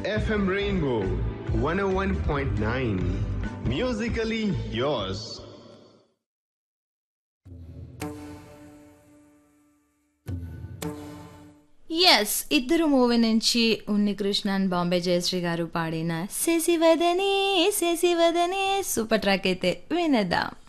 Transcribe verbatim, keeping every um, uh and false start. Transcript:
F M Rainbow one oh one point nine. Musically yours. Yes ఇద్దరు movie నుంచి Unnikrishna and Bombay Jayashree గారు పాడిన Sasivadane Sasivadane super track అయితే వినేద్దాం.